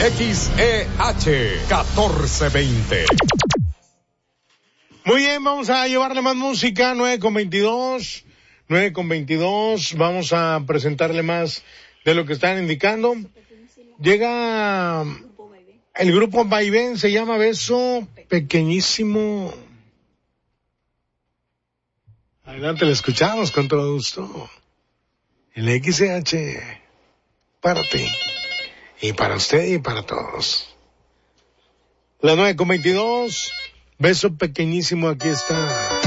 XEH 1420. Muy bien, vamos a llevarle más música, 9:22. Vamos a presentarle más de lo que están indicando. Llega el grupo Vaivén, se llama Beso Pequeñísimo. Adelante, le escuchamos con todo gusto. El XH, para ti, y para usted, y para todos. Las 9:22, Beso Pequeñísimo, aquí está.